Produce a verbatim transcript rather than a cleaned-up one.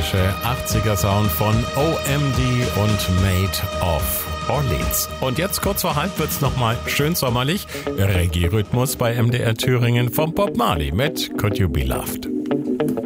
klassische achtziger-Sound von O M D und Made of Orleans. Und jetzt kurz vor halb wird's nochmal schön sommerlich. Reggae-Rhythmus bei M D R Thüringen vom Bob Marley mit Could You Be Loved.